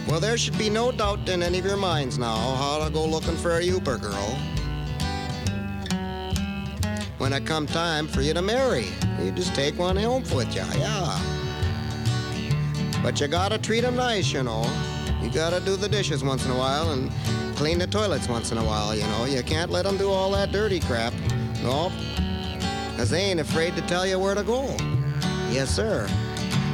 Well, there should be no doubt in any of your minds now how to go looking for a Uber girl. When it come time for you to marry, you just take one home with you, yeah. But you gotta treat them nice, you know. You gotta do the dishes once in a while and clean the toilets once in a while, you know. You can't let them do all that dirty crap. No, because they ain't afraid to tell you where to go. Yes, sir.